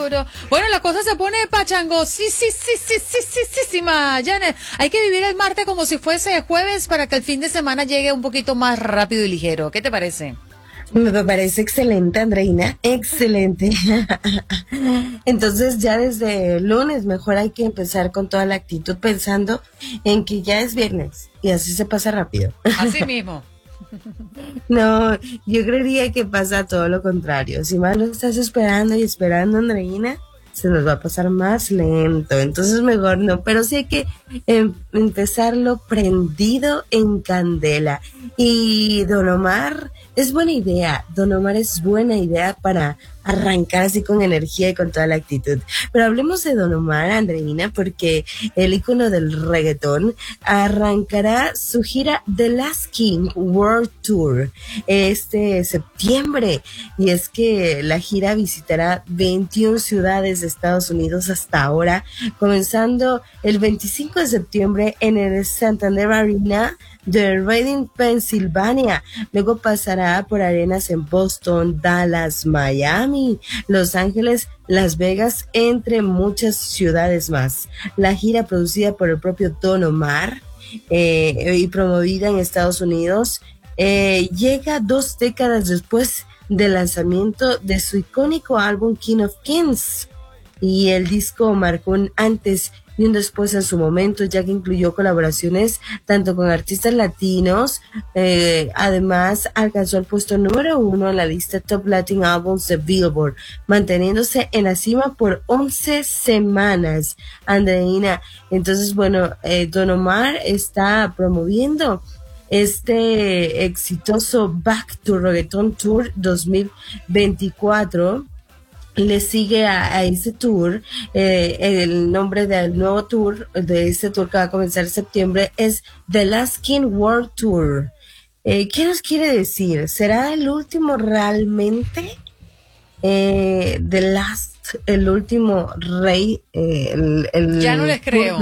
seguro. Bueno, la cosa se pone pachango. Sí, Janet. Hay que vivir el martes como si fuese jueves para que el fin de semana llegue un poquito más rápido y ligero. ¿Qué te parece? Me parece excelente, Andreina, excelente. Entonces ya desde el lunes mejor hay que empezar con toda la actitud pensando en que ya es viernes y así se pasa rápido. Así mismo. No, yo creería que pasa todo lo contrario. Si más lo estás esperando y esperando, Andreina, se nos va a pasar más lento. Entonces mejor no, pero sí hay que empezarlo prendido en candela. Y Don Omar es buena idea. Don Omar es buena idea para arrancar así con energía y con toda la actitud. Pero hablemos de Don Omar, Andreina, porque el ícono del reggaetón arrancará su gira The Last King World Tour este septiembre. Y es que la gira visitará 21 ciudades de Estados Unidos hasta ahora, comenzando el 25 de septiembre en el Santander Arena de Reading, Pensilvania. Luego pasará por arenas en Boston, Dallas, Miami, Los Ángeles, Las Vegas, entre muchas ciudades más. La gira, producida por el propio Don Omar y promovida en Estados Unidos, llega 2 décadas después del lanzamiento de su icónico álbum King of Kings. Y el disco marcó un antes y un después en su momento, ya que incluyó colaboraciones tanto con artistas latinos. Además alcanzó el puesto número 1 en la lista Top Latin Albums de Billboard, manteniéndose en la cima por 11 semanas, Andreina. Entonces, bueno, Don Omar está promoviendo este exitoso Back to Reggaeton Tour 2024. Le sigue a ese tour, el nombre del nuevo tour, de este tour que va a comenzar en septiembre, es The Last King World Tour. ¿Qué nos quiere decir? ¿Será el último realmente? El último rey, Ya no les creo.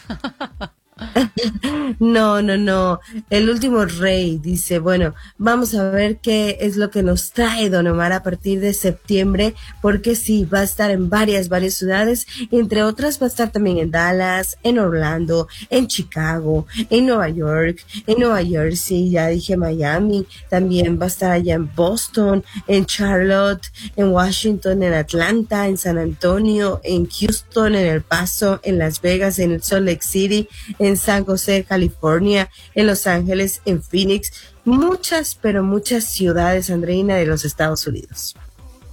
No. El último rey dice, bueno, vamos a ver qué es lo que nos trae Don Omar a partir de septiembre, porque sí, va a estar en varias ciudades, entre otras va a estar también en Dallas, en Orlando, en Chicago, en Nueva York, en Nueva Jersey, ya dije Miami, también va a estar allá en Boston, en Charlotte, en Washington, en Atlanta, en San Antonio, en Houston, en El Paso, en Las Vegas, en Salt Lake City, en San José, California, en Los Ángeles, en Phoenix, muchas, pero muchas ciudades, Andreina, de los Estados Unidos.